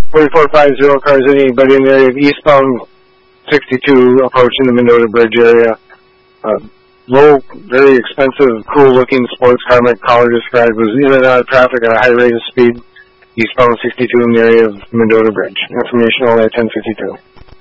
4450, cars anybody in the area of eastbound 62 approaching the Mendota Bridge area. Low, very expensive, cool-looking sports car, my caller described, was in and out of traffic at a high rate of speed, eastbound 62 in the area of Mendota Bridge. Information only at 1052.